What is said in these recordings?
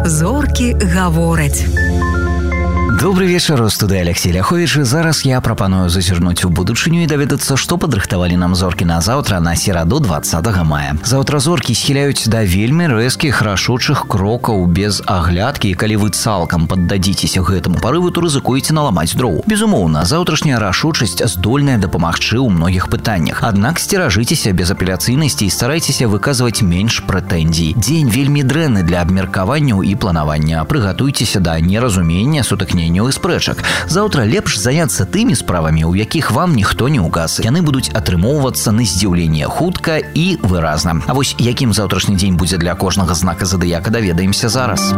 Зоркі гавораць. Добрый вечер, у студии Алексей Ляхович. Зараз я прапаную зазірнуць у будучыню і даведацца, што падрыхтавалі нам зоркі на заўтра, на сераду 20 мая. Заўтра зоркі схіляюць да вельмі рэзкіх рашучых крокаў без аглядкі, і калі вы цалкам паддадзіцеся гэтаму парыву, то рызыкуеце наламаць дроў. Безумоўна, заўтрашняя рашучасць здольная дапамагчы ў многіх пытаннях. Аднак сцеражыцеся без апеляцыйнасці і старайцеся выказваць менш прэтэнзій. Дзень вельмі дрэнны для абмеркаванняў і планавання. Прыгатуйцеся да неразумення, сутыкнення і спрэчак. Заўтра лепш заняцца тымі справамі, у якіх вам ніхто не ўказ. Яны будуць атрымоўвацца на здзіўленне хутка і выразна. А вось якім заўтрашні дзень будзе для кожнага знака задыяка, даведаемся зараз.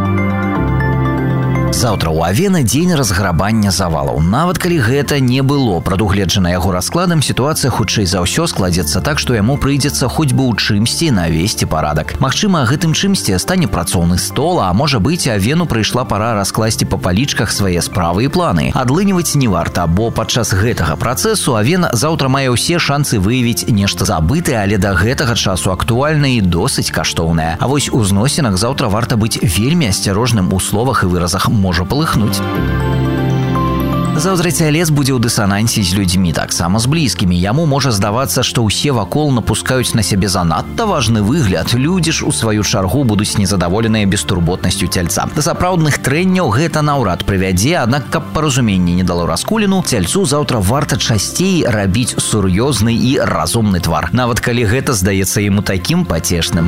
Заўтра ў Авена дзень разграбання завалаў. Нават калі гэта не было прадугледжана яго раскладам, сітуацыя хутчэй за ўсё складзецца так, што яму прыйдзецца хоць бы ў чымсьці навесці парадак. Магчыма, гэтым чымсьці стане працоўны стол, а можа быць, Авену прыйшла пара раскласці па палічках свае справы і планы. Адлыніваць не варта, бо падчас гэтага працэсу Авен заўтра мае ўсе шанцы выявіць нешта забытае, але да гэтага часу актуальнае і досыць каштоўнае. А вось у зносінах заўтра варта быць вельмі асцярожным у словах і выразах, можа палыхнуць. Заўтра цялец будзе ў дысанансе з людзьмі, таксама з блізкімі. Яму можа здавацца, што ўсе вакол напускаюць на сябе занадта важны выгляд. Людзі ж у сваю чаргу будуць незадаволеныя бестурботнасцю цельца. Да сапраўдных трэнняў гэта наўрад прывядзе, аднак каб паразуменне не дало раскуліну, цельцу заўтра варта часцей рабіць сур'ёзны і разумны твар, нават калі гэта здаецца яму такім пацешным.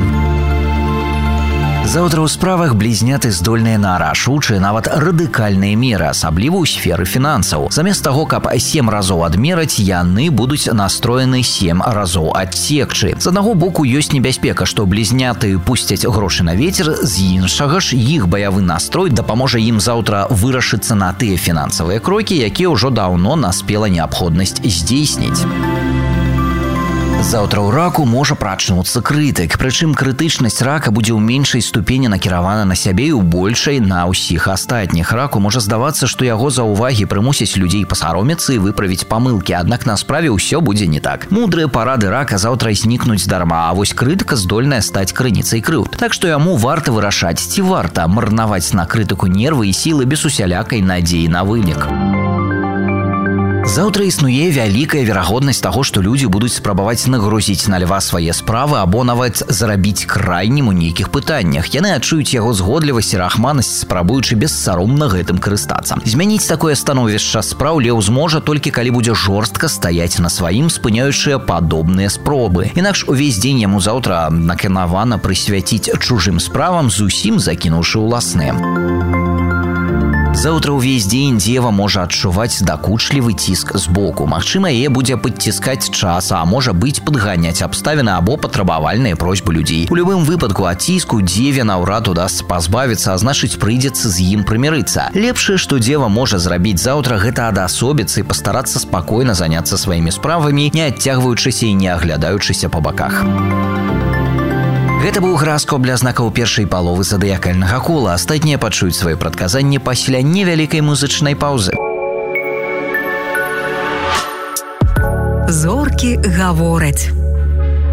Заўтра ў справах блізняты здольныя на рашучыя, нават радыкальныя меры, асабліва ў сферы фінансаў. Замест таго, каб 7 разоў адмераць, яны будуць настроены 7 разоў адсекчы. З аднаго боку ёсць небяспека, што блізняты пусцяць грошы на вецер, з іншага ж іх баявы настрой дапаможа ім заўтра вырашыцца на тыя фінансавыя крокі, якія ўжо даўно наспела неабходнасць здзейсніць. Заўтра ў раку можа прачнуцца крытык, прычым крытычнасць рака будзе ў меншай ступені накіравана на сябе і ў большай на ўсіх астатніх. Раку можа здавацца, што яго заўвагі прымусяць людзей пасаромецца і выправіць памылкі, аднак на справе ўсё будзе не так. Мудрыя парады рака заўтра знікнуць дарма, а вось крытыка здольная стаць крыніцай крыўд. Так што яму варта вырашаць, ці варта марнаваць на крытыку нервы і сілы без усялякай надзеі на вынік. Заўтра існуе вялікая верагоднасць таго, што людзі будуць спрабаваць нагрузіць на льва свае справы або нават зарабіць крайнім у нейкіх пытаннях. Яны адчуюць яго згодлівасць і рахманасць, спрабуючы бессаромна гэтым карыстацца. Змяніць такое становішча спраў леў зможа толькі калі будзе жорстка стаяць на сваім, спыняючыя падобныя спробы. Інакш увесь дзень яму заўтра наканавана прысвяціць чужым справам, зусім закінуўшы ўласныя. Заўтра ўвесь дзень дзева можа адчуваць дакучлівы ціск збоку. Магчыма, яе будзе падціскаць час, а можа быць падганяць абставіны або патрабавальныя просьбы людзей. У любым выпадку ад ціску дзеве наўрад удасца пазбавіцца, а значыць прыйдзецца з ім прымірыцца. Лепшае, што дзева можа зрабіць заўтра, гэта адасобіцца і пастарацца спакойна заняцца сваімі справамі, не адцягваючыся і не аглядаючыся па баках. Гэта быў гараскоп для знакаў першай паловы задыякальнага кола. Астатнія пачуюць свае прадказанні пасля невялікай музычнай паўзы. Зоркі гавораць.